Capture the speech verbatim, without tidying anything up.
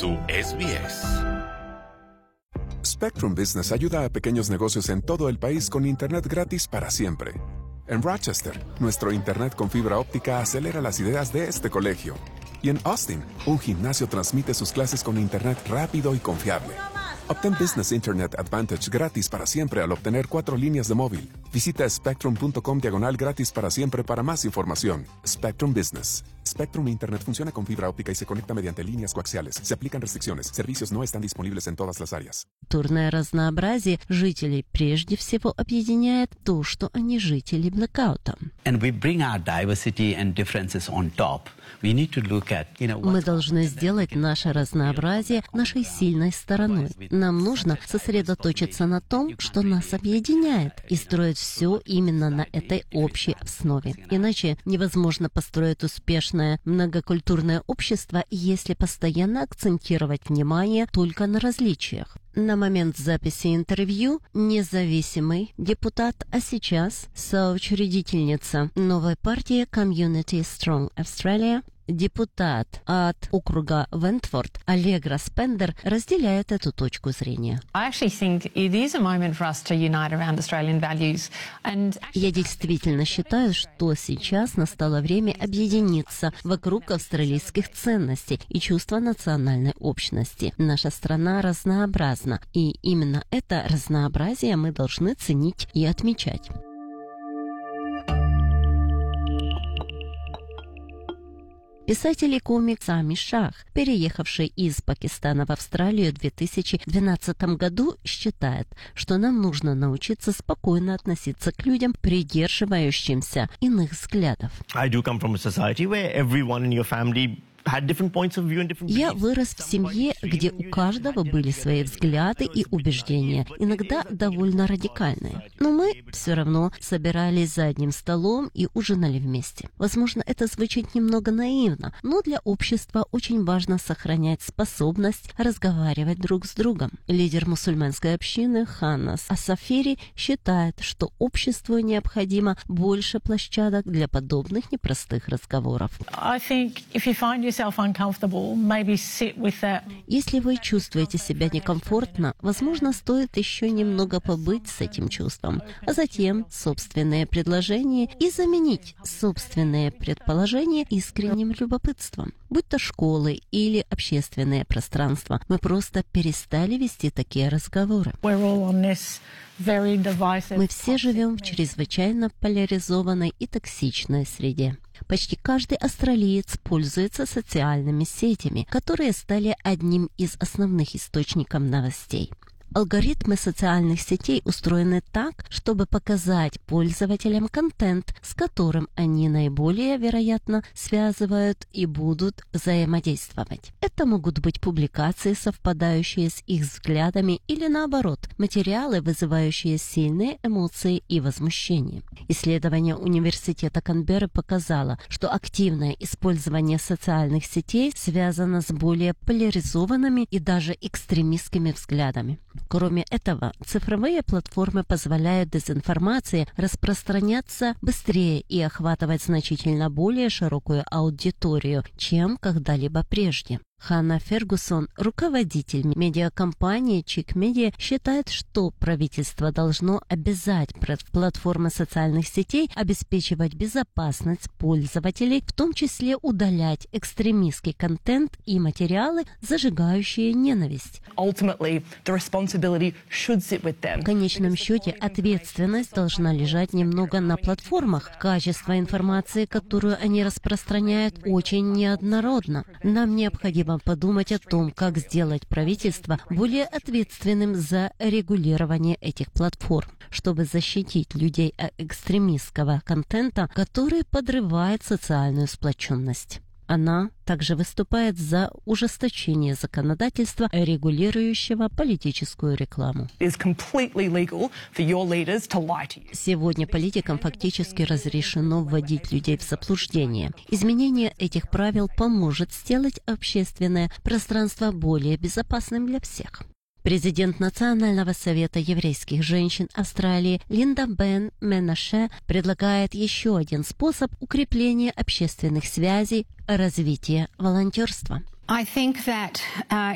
su S B S. Spectrum Business ayuda a pequeños negocios en todo el país con Internet gratis para siempre. En Rochester, nuestro Internet con fibra óptica acelera las ideas de este colegio. Y en Austin, un gimnasio transmite sus clases con Internet rápido y confiable. Obtén Business Internet Advantage gratis para siempre al obtener cuatro líneas de móvil. Visita spectrum.com diagonal gratis para siempre para más información. Spectrum Business. Spectrum Internet funciona con fibra óptica y se conecta mediante líneas coaxiales. Se aplican restricciones. Servicios no están disponibles en todas las áreas. Культурное разнообразие жителей прежде всего объединяет то, что они жители блэкаута. And we bring our diversity and differences on top. We need to look at, you know, Мы должны сделать наше разнообразие нашей сильной стороной. Нам нужно сосредоточиться на том, что нас объединяет, и строить все именно на этой общей основе. Иначе невозможно построить успешное многокультурное общество, если постоянно акцентировать внимание только на различиях. На момент записи интервью независимый депутат, а сейчас соучредительница новой партии Community Strong Australia, депутат от округа Вентфорд Аллегра Спендер разделяет эту точку зрения. Я действительно считаю, что сейчас настало время объединиться вокруг австралийских ценностей и чувства национальной общности. Наша страна разнообразна, и именно это разнообразие мы должны ценить и отмечать. Писатель и комик Сами Шах, переехавший из Пакистана в Австралию в две тысячи двенадцатом году, считает, что нам нужно научиться спокойно относиться к людям, придерживающимся иных взглядов. I do come from a society where everyone in your family had different points of view and different Я вырос в семье, где у каждого были свои взгляды и убеждения, иногда довольно радикальные. Но мы все равно собирались за одним столом и ужинали вместе. Возможно, это звучит немного наивно, но для общества очень важно сохранять способность разговаривать друг с другом. Лидер мусульманской общины Ханнас Асафири считает, что обществу необходимо больше площадок для подобных непростых разговоров. I think if you find yourself Если вы чувствуете себя некомфортно, возможно, стоит еще немного побыть с этим чувством, а затем собственные предложения и заменить собственные предположения искренним любопытством. Будь то школы или общественное пространство, мы просто перестали вести такие разговоры. Мы все живем в чрезвычайно поляризованной и токсичной среде. Почти каждый австралиец пользуется социальными сетями, которые стали одним из основных источников новостей. Алгоритмы социальных сетей устроены так, чтобы показать пользователям контент, с которым они наиболее вероятно связывают и будут взаимодействовать. Это могут быть публикации, совпадающие с их взглядами, или наоборот, материалы, вызывающие сильные эмоции и возмущение. Исследование Университета Канберры показало, что активное использование социальных сетей связано с более поляризованными и даже экстремистскими взглядами. Кроме этого, цифровые платформы позволяют дезинформации распространяться быстрее и охватывать значительно более широкую аудиторию, чем когда-либо прежде. Ханна Фергусон, руководитель медиакомпании Чик Медиа, считает, что правительство должно обязать платформы социальных сетей обеспечивать безопасность пользователей, в том числе удалять экстремистский контент и материалы, зажигающие ненависть. В конечном счете, ответственность должна лежать немного на платформах. Качество информации, которую они распространяют, очень неоднородно. Нам необходимо подумать о том, как сделать правительство более ответственным за регулирование этих платформ, чтобы защитить людей от экстремистского контента, который подрывает социальную сплоченность. Она также выступает за ужесточение законодательства, регулирующего политическую рекламу. Сегодня политикам фактически разрешено вводить людей в заблуждение. Изменение этих правил поможет сделать общественное пространство более безопасным для всех. Президент Национального совета еврейских женщин Австралии Линда Бен Менаше предлагает еще один способ укрепления общественных связей – развитие волонтерства. I think that, uh,